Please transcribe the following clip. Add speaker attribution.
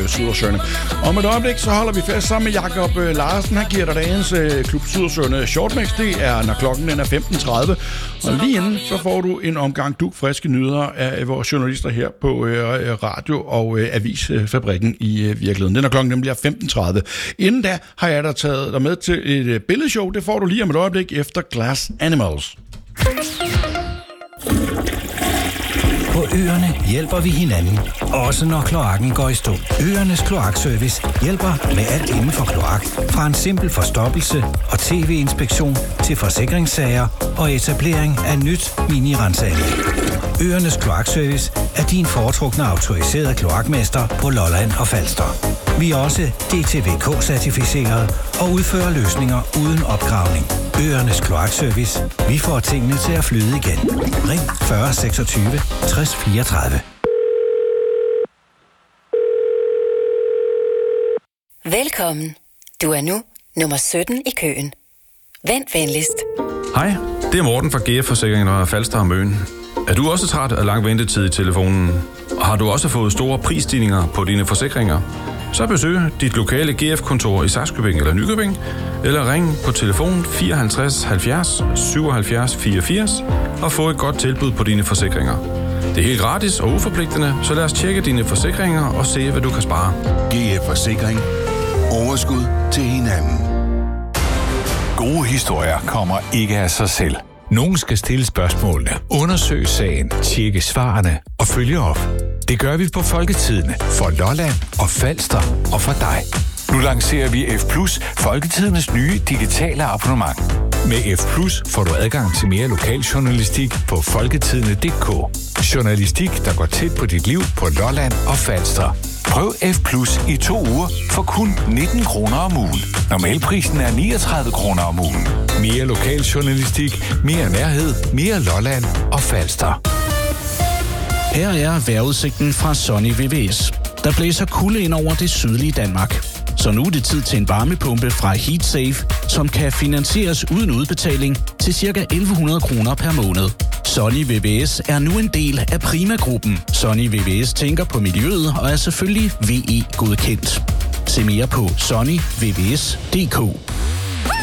Speaker 1: Sydersøerne. Om et øjeblik, så holder vi fast sammen med Jakob Larsen. Han giver dig dagens Klub Sydersøerne Shortmix. Det er, når klokken den er 15.30. Og lige inden, så får du en omgang friske nyheder af vores journalister her på radio- og avisfabrikken i virkeligheden. Den er klokken bliver 15.30. Inden da har jeg da taget dig med til et billedshow. Det får du lige om et øjeblik efter Glass Animals.
Speaker 2: På øerne hjælper vi hinanden, også når kloakken går i stå. Øernes kloakservice hjælper med alt inden for kloak. Fra en simpel forstoppelse og tv-inspektion til forsikringssager og etablering af nyt mini-renseanlæg. Øernes kloakservice er din foretrukne autoriserede kloakmester på Lolland og Falster. Vi er også DTVK-certificeret og udfører løsninger uden opgravning. Øernes kloakservice. Vi får tingene til at flyde igen. Ring 40 26 60 34.
Speaker 3: Velkommen. Du er nu nummer 17 i køen. Vent venligst.
Speaker 4: Hej, det er Morten fra GF Forsikringen og Falster og Møn. Er du også træt af lang ventetid i telefonen? Og har du også fået store prisstigninger på dine forsikringer? Så besøg dit lokale GF-kontor i Sakskøbing eller Nykøbing, eller ring på telefon 54 70 77 84 og få et godt tilbud på dine forsikringer. Det er helt gratis og uforpligtende, så lad os tjekke dine forsikringer og se, hvad du kan spare.
Speaker 5: GF Forsikring. Overskud til hinanden.
Speaker 6: Gode historier kommer ikke af sig selv. Nogen skal stille spørgsmålene, undersøge sagen, tjekke svarene og følge op. Det gør vi på Folketidene for Lolland og Falster og for dig. Nu lancerer vi F+, Folketidenes nye digitale abonnement. Med F+ får du adgang til mere lokaljournalistik på folketidene.dk. Journalistik, der går tæt på dit liv på Lolland og Falster. Prøv F+ i 2 uger for kun 19 kroner om ugen. Normalprisen er 39 kroner om ugen. Mere lokaljournalistik, mere nærhed, mere Lolland og Falster.
Speaker 7: Her er vejrudsigten fra Sunny VVS. Der blæser kulde ind over det sydlige Danmark. Så nu er det tid til en varmepumpe fra HeatSafe, som kan finansieres uden udbetaling til ca. 1.100 kroner per måned. Sunny VVS er nu en del af Prima-gruppen. Sunny VVS tænker på miljøet og er selvfølgelig VE-godkendt. Se mere på sunnyvvs.dk.